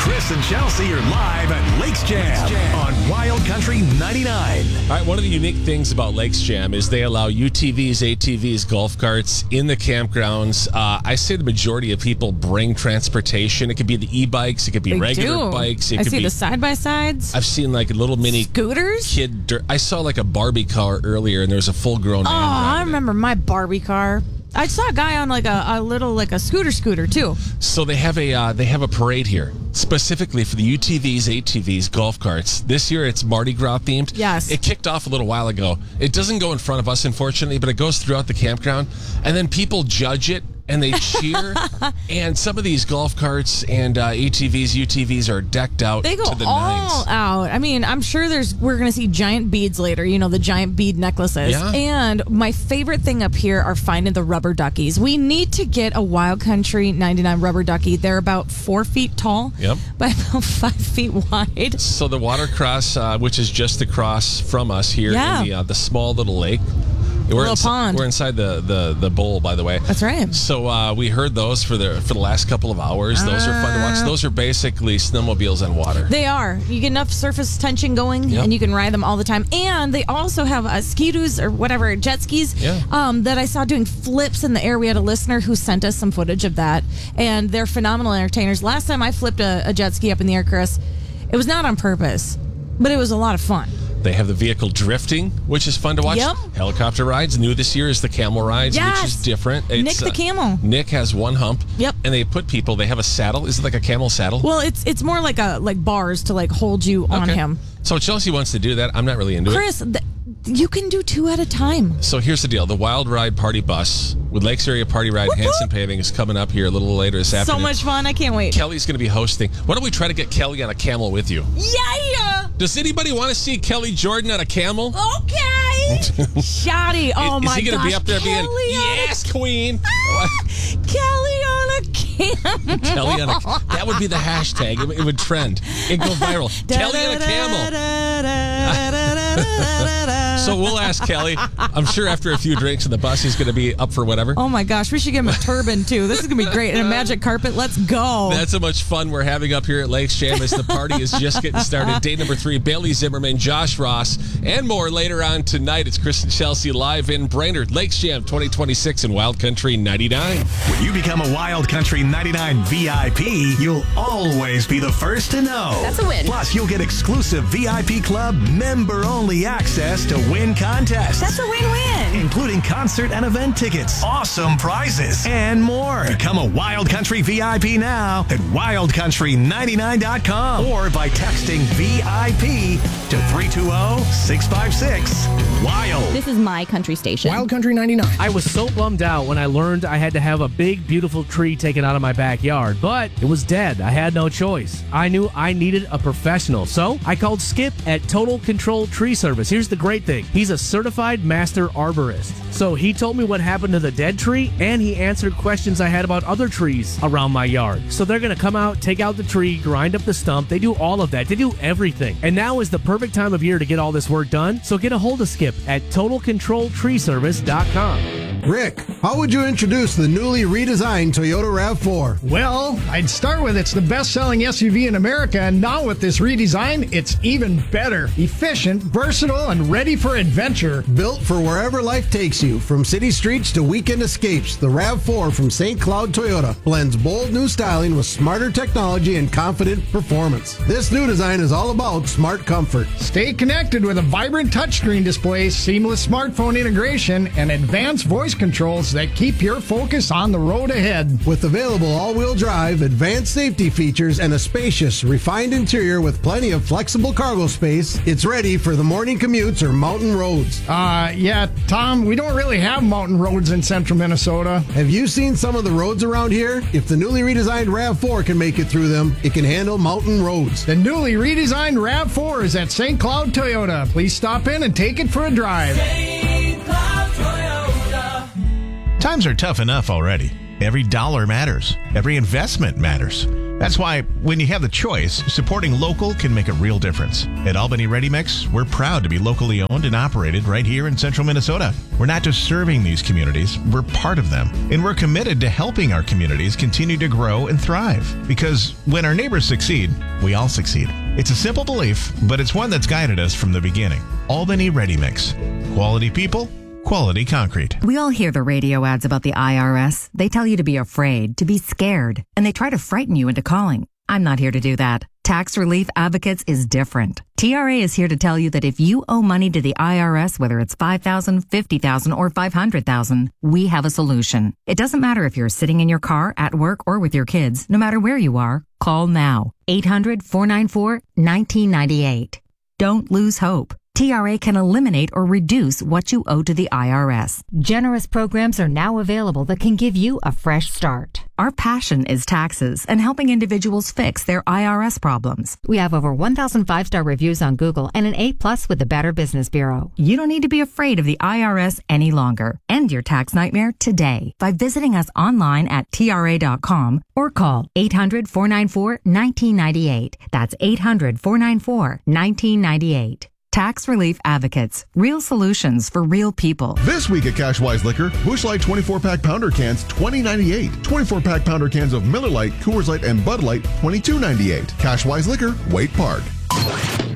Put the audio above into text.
Chris and Chelsea are live at Lakes Jam on Wild Country 99. All right, one of the unique things about Lakes Jam is they allow UTVs, ATVs, golf carts in the campgrounds. I say the majority of people bring transportation. It could be the e-bikes, it could be regular bikes. It I could see be the side-by-sides. I've seen like little mini scooters. I saw like a Barbie car earlier, and there's a full-grown man driving I remember my Barbie car. I saw a guy on like a little like a scooter too. So they have a parade here specifically for the UTVs, ATVs, golf carts. This year it's Mardi Gras themed. Yes. It kicked off a little while ago. It doesn't go in front of us, unfortunately, but it goes throughout the campground, and then people judge it and they cheer. And some of these golf carts and ATVs, UTVs are decked out. They go to the all nines. out. I mean, I'm sure we're going to see giant beads later. You know, the giant bead necklaces. Yeah. And my favorite thing up here are finding the rubber duckies. We need to get a Wild Country 99 rubber ducky. They're about 4 feet tall. Yep. By about 5 feet wide. So the watercross, which is just across from us here in the small little lake. Little pond. We're inside the bowl, by the way. That's right. So we heard those for the last couple of hours. Those are fun to watch. Those are basically snowmobiles on water. They are. You get enough surface tension going, and you can ride them all the time. And they also have ski-doos or whatever, jet skis that I saw doing flips in the air. We had a listener who sent us some footage of that, and they're phenomenal entertainers. Last time I flipped a jet ski up in the air, Chris, it was not on purpose, but it was a lot of fun. They have the vehicle drifting, which is fun to watch. Yep. Helicopter rides. New this year is the camel rides, which is different. Nick the camel. Nick has one hump. Yep. And they have a saddle. Is it like a camel saddle? Well, it's more like bars to like hold you on him. So Chelsea wants to do that. I'm not really into Chris, you can do 2 at a time. So here's the deal. The Wild Ride Party Bus with Lakes Area Party Ride Hanson Paving is coming up here a little later this afternoon. So much fun. I can't wait. Kelly's going to be hosting. Why don't we try to get Kelly on a camel with you? Yeah. Does anybody want to see Kelly Jordan on a camel? Okay. Shoddy. Oh, my gosh. Is he going to be up there Kelly being, yes, queen? Kelly on a camel. Kelly on a that would be the hashtag. It would trend. It'd go viral. Kelly on a camel. So we'll ask Kelly. I'm sure after a few drinks in the bus, he's going to be up for whatever. Oh, my gosh. We should give him a turban, too. This is going to be great. And a magic carpet. Let's go. That's how much fun we're having up here at Lakes Jam as the party is just getting started. Day number 3, Bailey Zimmerman, Josh Ross, and more later on tonight. It's Chris and Chelsea live in Brainerd. Lakes Jam 2026 in Wild Country 99. When you become a Wild Country 99 VIP, you'll always be the first to know. That's a win. Plus, you'll get exclusive VIP Club member-only access to win contests. That's a win-win. Including concert and event tickets, awesome prizes, and more. Become a Wild Country VIP now at wildcountry99.com or by texting VIP to 320-656-WILD. This is my country station. Wild Country 99. I was so bummed out when I learned I had to have a big, beautiful tree taken out of my backyard, but it was dead. I had no choice. I knew I needed a professional, so I called Skip at Total Control Tree Service. Here's the great thing. He's a certified master arborist. So he told me what happened to the dead tree, and he answered questions I had about other trees around my yard. So they're going to come out, take out the tree, grind up the stump. They do all of that. They do everything. And now is the perfect time of year to get all this work done. So get a hold of Skip at TotalControlTreeService.com. Rick, how would you introduce the newly redesigned Toyota RAV4? Well, I'd start with it's the best-selling SUV in America, and now with this redesign, it's even better. Efficient, versatile, and ready for adventure. Built for wherever life takes you, from city streets to weekend escapes, the RAV4 from St. Cloud Toyota blends bold new styling with smarter technology and confident performance. This new design is all about smart comfort. Stay connected with a vibrant touchscreen display, seamless smartphone integration, and advanced voice controls that keep your focus on the road ahead. With available all-wheel drive, advanced safety features, and a spacious, refined interior with plenty of flexible cargo space, it's ready for the morning commutes or mountain roads. Yeah, Tom, we don't really have mountain roads in central Minnesota. Have you seen some of the roads around here? If the newly redesigned RAV4 can make it through them, it can handle mountain roads. The newly redesigned RAV4 is at St. Cloud Toyota. Please stop in and take it for a drive. St. Cloud Toyota. Times are tough enough already. Every dollar matters. Every investment matters. That's why, when you have the choice, supporting local can make a real difference. At Albany Ready Mix, we're proud to be locally owned and operated right here in central Minnesota. We're not just serving these communities, we're part of them. And we're committed to helping our communities continue to grow and thrive. Because when our neighbors succeed, we all succeed. It's a simple belief, but it's one that's guided us from the beginning. Albany Ready Mix. Quality people, quality concrete. We all hear the radio ads about the IRS. They tell you to be afraid, to be scared, and they try to frighten you into calling. I'm not here to do that. Tax Relief Advocates is different. TRA is here to tell you that if you owe money to the IRS, whether it's $5,000, $50,000, or $500,000, we have a solution. It doesn't matter if you're sitting in your car, at work, or with your kids. No matter where you are, call now. 800-494-1998. Don't lose hope. TRA can eliminate or reduce what you owe to the IRS. Generous programs are now available that can give you a fresh start. Our passion is taxes and helping individuals fix their IRS problems. We have over 1,000 5-star reviews on Google and an A+ with the Better Business Bureau. You don't need to be afraid of the IRS any longer. End your tax nightmare today by visiting us online at TRA.com or call 800-494-1998. That's 800-494-1998. Tax Relief Advocates. Real solutions for real people. This week at Cashwise Liquor, Busch Light 24-pack pounder cans, $20.98. 24-pack pounder cans of Miller Lite, Coors Light, and Bud Light, $22.98. Cashwise Liquor, Waite Park.